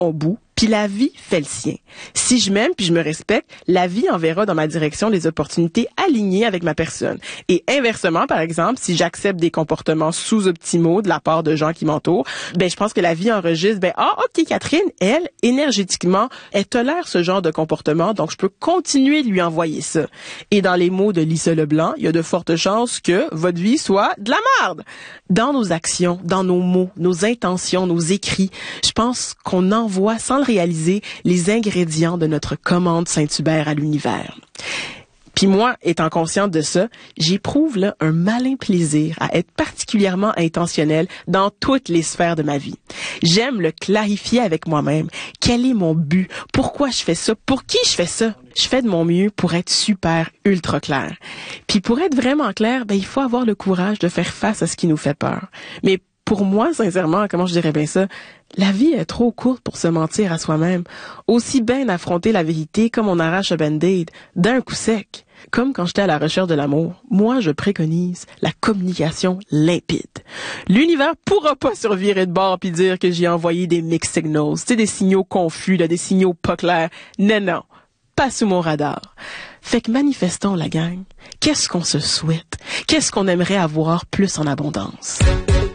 au bout, puis la vie fait le sien. Si je m'aime puis je me respecte, la vie enverra dans ma direction des opportunités alignées avec ma personne. Et inversement, par exemple, si j'accepte des comportements sous-optimaux de la part de gens qui m'entourent, je pense que la vie enregistre, OK, Catherine, elle, énergétiquement, elle tolère ce genre de comportement, donc je peux continuer de lui envoyer ça. Et dans les mots de Lisa Leblanc, il y a de fortes chances que votre vie soit de la merde. Dans nos actions, dans nos mots, nos intentions, nos écrits, je pense qu'on envoie sans le réaliser les ingrédients de notre commande Saint-Hubert à l'univers. Puis moi, étant consciente de ça, j'éprouve là un malin plaisir à être particulièrement intentionnelle dans toutes les sphères de ma vie. J'aime le clarifier avec moi-même. Quel est mon but? Pourquoi je fais ça? Pour qui je fais ça? Je fais de mon mieux pour être super, ultra clair. Puis pour être vraiment clair, il faut avoir le courage de faire face à ce qui nous fait peur. Mais pour moi, sincèrement, comment je dirais bien ça? La vie est trop courte pour se mentir à soi-même. Aussi bien affronter la vérité comme on arrache un band-aid, d'un coup sec. Comme quand j'étais à la recherche de l'amour, moi je préconise la communication limpide. L'univers pourra pas survirer de bord puis dire que j'ai envoyé des mixed signals, des signaux confus, des signaux pas clairs. Non, pas sous mon radar. Fait que manifestons la gang. Qu'est-ce qu'on se souhaite? Qu'est-ce qu'on aimerait avoir plus en abondance?